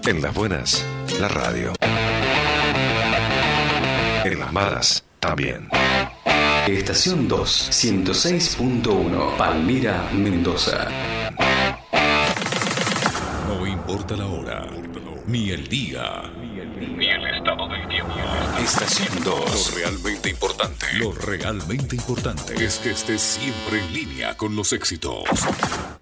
En las buenas, la radio. En las malas, también. Estación 2, 106.1, Palmira, Mendoza. No importa la hora, ni el día, ni el estado del tiempo. Estación 2. Lo realmente importante es que estés siempre en línea con los éxitos.